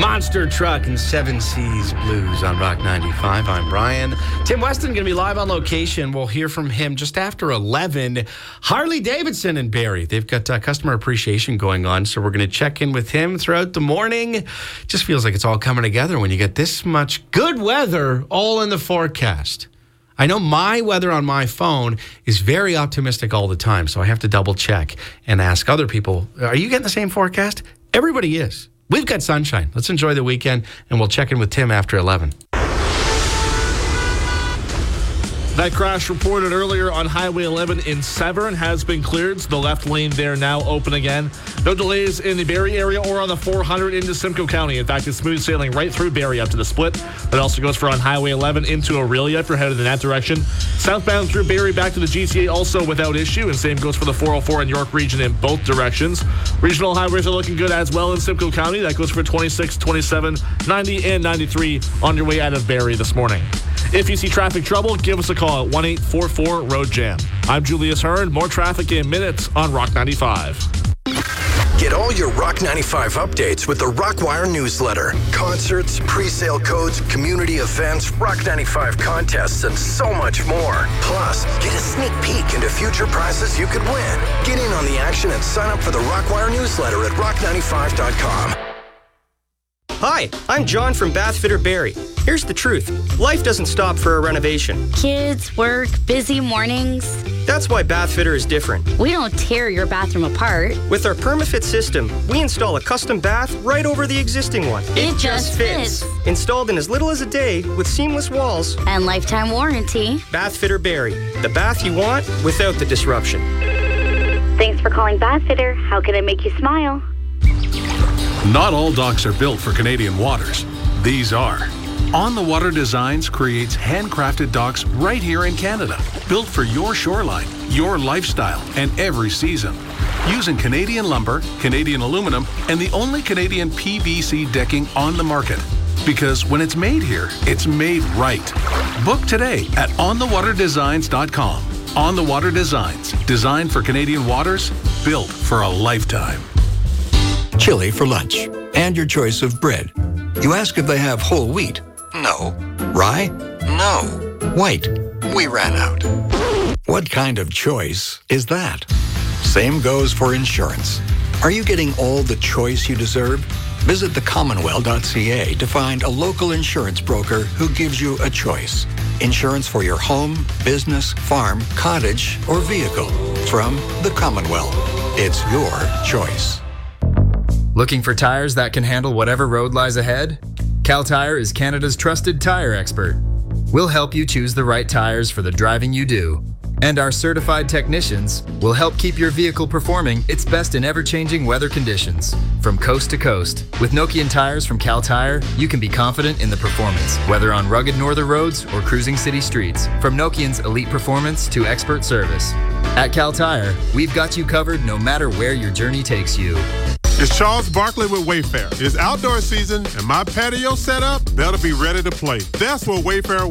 Monster Truck and Seven Seas Blues on Rock 95. I'm Brian. Tim Weston going to be live on location. We'll hear from him just after 11. Harley Davidson and Barrie. They've got customer appreciation going on, so we're going to check in with him throughout the morning. Just feels like it's all coming together when you get this much good weather all in the forecast. I know my weather on my phone is very optimistic all the time, so I have to double check and ask other people, are you getting the same forecast? Everybody is. We've got sunshine. Let's enjoy the weekend, and we'll check in with Tim after 11. That crash reported earlier on Highway 11 in Severn has been cleared, so the left lane there now open again. No delays in the Barrie area or on the 400 into Simcoe County. In fact, it's smooth sailing right through Barrie up to the split. That also goes for on Highway 11 into Aurelia if you're headed in that direction. Southbound through Barrie back to the GTA also without issue, and same goes for the 404 in York Region in both directions. Regional highways are looking good as well in Simcoe County. That goes for 26, 27, 90, and 93 on your way out of Barrie this morning. If you see traffic trouble, give us a call at 1-844-ROAD-JAM. I'm Julius Hearn. More traffic in minutes on Rock 95. Get all your Rock 95 updates with the Rockwire newsletter. Concerts, pre-sale codes, community events, Rock 95 contests, and so much more. Plus, get a sneak peek into future prizes you could win. Get in on the action and sign up for the Rockwire newsletter at rock95.com. Hi, I'm John from Bathfitter Barrie. Here's the truth. Life doesn't stop for a renovation. Kids, work, busy mornings. That's why Bathfitter is different. We don't tear your bathroom apart. With our PermaFit system, we install a custom bath right over the existing one. It just fits. Installed in as little as a day with seamless walls. And lifetime warranty. Bathfitter Barrie. The bath you want without the disruption. Thanks for calling Bathfitter. How can I make you smile? Not all docks are built for Canadian waters. These are. On the Water Designs creates handcrafted docks right here in Canada, built for your shoreline, your lifestyle, and every season. Using Canadian lumber, Canadian aluminum, and the only Canadian PVC decking on the market. Because when it's made here, it's made right. Book today at onthewaterdesigns.com. On the Water Designs, designed for Canadian waters, built for a lifetime. Chili for lunch, and your choice of bread. You ask if they have whole wheat. No. Rye? No. White? We ran out. What kind of choice is that? Same goes for insurance. Are you getting all the choice you deserve? Visit thecommonwealth.ca to find a local insurance broker who gives you a choice. Insurance for your home, business, farm, cottage, or vehicle. From the Commonwealth. It's your choice. Looking for tires that can handle whatever road lies ahead? Cal Tire is Canada's trusted tire expert. We'll help you choose the right tires for the driving you do. And our certified technicians will help keep your vehicle performing its best in ever-changing weather conditions. From coast to coast, with Nokian tires from Cal Tire, you can be confident in the performance, whether on rugged northern roads or cruising city streets. From Nokian's elite performance to expert service. At Cal Tire, we've got you covered no matter where your journey takes you. It's Charles Barkley with Wayfair. It's outdoor season, and my patio set up, that'll be ready to play. That's what Wayfair